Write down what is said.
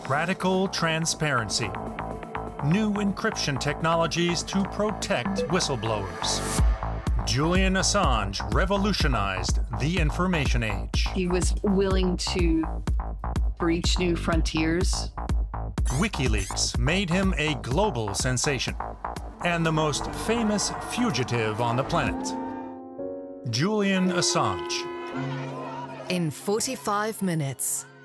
Radical transparency. New encryption technologies to protect whistleblowers. Julian Assange revolutionized the information age. He was willing to breach new frontiers. WikiLeaks made him a global sensation and the most famous fugitive on the planet. Julian Assange. In 45 minutes.